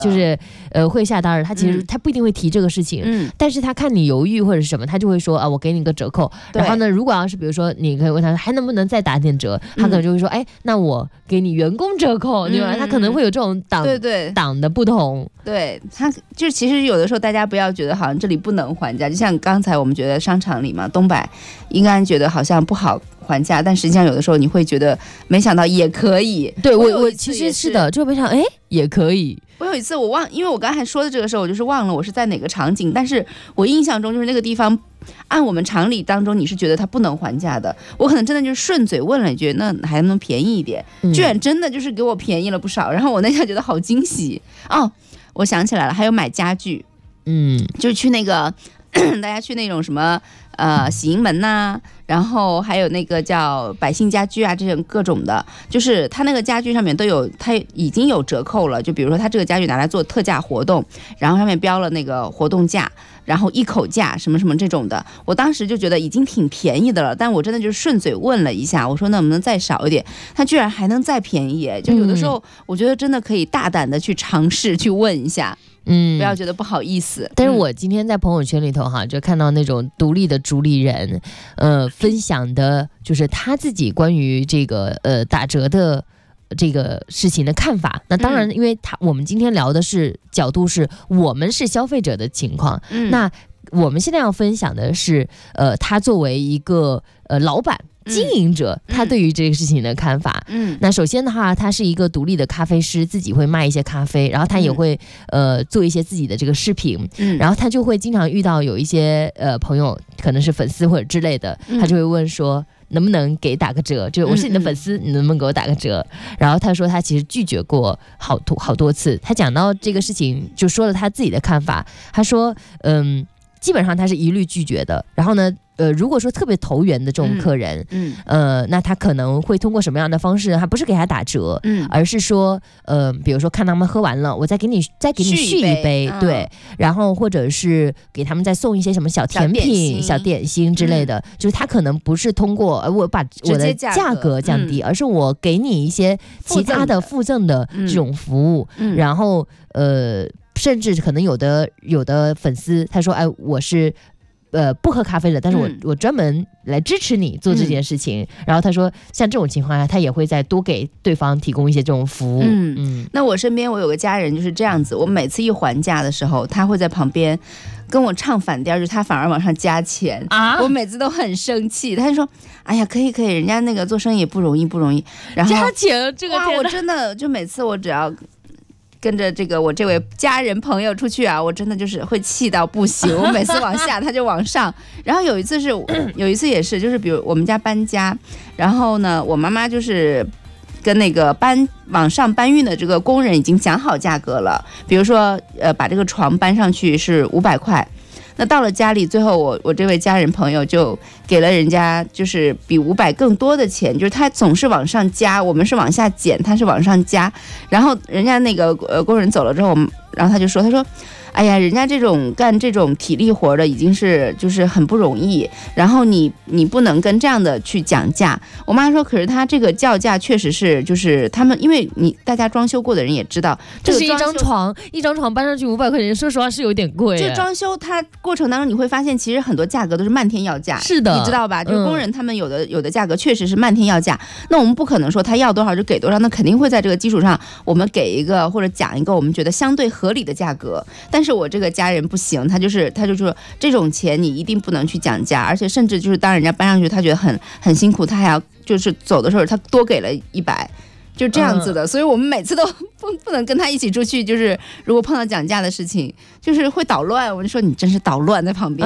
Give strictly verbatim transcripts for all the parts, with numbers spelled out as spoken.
就是呃会下单，他其实他不一定会提这个事情，嗯，但是他看你犹豫或者是什么，他就会说啊，我给你个折扣。然后呢，如果要是比如说你可以问他还能不能再打点折，他可能就会说，哎，那我给你员工折扣，对吧？他可能会有这种档对对档的不同。 对，他就是其实有的时候大家不要觉得好像这里不能还价，就像刚才我们觉得商场里嘛，东百应该觉得好像不好还价，但实际上有的时候你会觉得没想到也可以。 对我我其实是的，就没想哎也可以。 我有一次我忘，因为我刚才说的这个时候我就是忘了我是在哪个场景，但是我印象中就是那个地方按我们常理当中你是觉得它不能还价的，我可能真的就是顺嘴问了一句那还能不能便宜一点、嗯、居然真的就是给我便宜了不少，然后我那下觉得好惊喜哦。我想起来了，还有买家具，嗯，就是去那个大家去那种什么呃喜盈门呐、啊，然后还有那个叫百姓家居啊，这种各种的，就是它那个家具上面都有，它已经有折扣了。就比如说它这个家具拿来做特价活动，然后上面标了那个活动价，然后一口价什么什么这种的，我当时就觉得已经挺便宜的了，但我真的就是顺嘴问了一下，我说能不能再少一点，它居然还能再便宜。就有的时候我觉得真的可以大胆的去尝试去问一下。嗯，不要觉得不好意思。 但是我今天在朋友圈里头哈，就看到那种独立的主理人，呃，分享的就是他自己关于这个呃打折的这个事情的看法。那当然，因为他我们今天聊的是角度是我们是消费者的情况，嗯、那我们现在要分享的是，呃，他作为一个呃老板。经营者、嗯、他对于这个事情的看法，嗯，那首先的话，他是一个独立的咖啡师，自己会卖一些咖啡，然后他也会、嗯、呃做一些自己的这个视频，嗯，然后他就会经常遇到有一些呃朋友，可能是粉丝或者之类的，嗯、他就会问说能不能给打个折，就我是你的粉丝，嗯、你能不能给我打个折？然后他说他其实拒绝过好多好多次，他讲到这个事情就说了他自己的看法，他说嗯，基本上他是一律拒绝的，然后呢。呃，如果说特别投缘的这种客人，嗯，嗯呃，那他可能会通过什么样的方式呢？他不是给他打折，嗯，而是说，呃，比如说看他们喝完了，我再给你再给你续一杯，一杯对、嗯，然后或者是给他们再送一些什么小甜品、小点心, 小点心之类的、嗯，就是他可能不是通过呃我把我的价格降低，嗯、而是我给你一些其他的附赠的这种服务，嗯、然后呃，甚至可能有的有的粉丝他说，哎，我是。呃，不喝咖啡的，但是我、嗯、我专门来支持你做这件事情、嗯。然后他说，像这种情况下，他也会再多给对方提供一些这种服务。嗯嗯。 那我身边我有个家人就是这样子，我每次一还价的时候，他会在旁边跟我唱反调，就是他反而往上加钱啊！我每次都很生气，他就说：“哎呀，可以可以，人家那个做生意也不容易不容易。”然后加钱这个哇，我真的就每次我只要。跟着这个我这位家人朋友出去啊，我真的就是会气到不行。我每次往下，他就往上。然后有一次是，有一次也是，就是比如我们家搬家，然后呢，我妈妈就是跟那个搬往上搬运的这个工人已经讲好价格了，比如说呃，把这个床搬上去是五百块。那到了家里，最后我我这位家人朋友就给了人家就是比五百更多的钱，就是他总是往上加，我们是往下减，他是往上加。然后人家那个呃工人走了之后，我们然后他就说，他说。哎呀，人家这种干这种体力活的已经是就是很不容易，然后你你不能跟这样的去讲价。我妈说，可是他这个叫价确实是就是他们，因为你大家装修过的人也知道， 这是一张床，一张床搬上去五百块钱，说实话是有点贵。 就装修它过程当中你会发现，其实很多价格都是漫天要价， 是的， 你知道吧？就是工人他们有的、嗯、有的价格确实是漫天要价，那我们不可能说他要多少就给多少，那肯定会在这个基础上，我们给一个或者讲一个我们觉得相对合理的价格，但。但是我这个家人不行，他就是他就说这种钱你一定不能去讲价，而且甚至就是当人家搬上去，他觉得很很辛苦，他还要就是走的时候他多给了一百，就这样子的、嗯。所以我们每次都不不能跟他一起出去，就是如果碰到讲价的事情，就是会捣乱。我就说你真是捣乱在旁边。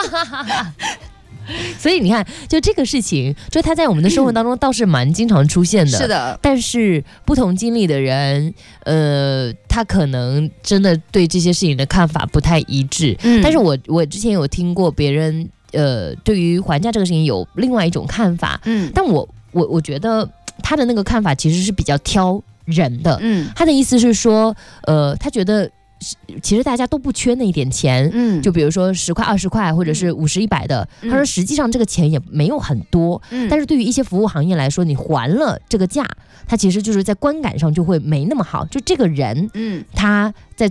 所以你看，就这个事情，就他在我们的生活当中倒是蛮经常出现的。 是的， 但是不同经历的人，呃，他可能真的对这些事情的看法不太一致。嗯，但是我我之前有听过别人，呃，对于还价这个事情有另外一种看法。嗯，但我我我觉得他的那个看法其实是比较挑人的。嗯，他的意思是说，呃，他觉得。其实大家都不缺那一点钱，嗯，就比如说十块、二十块，或者是五十、一百的。他说，实际上这个钱也没有很多，嗯，但是对于一些服务行业来说，你还了这个价，它其实就是在观感上就会没那么好。就这个人，嗯，他在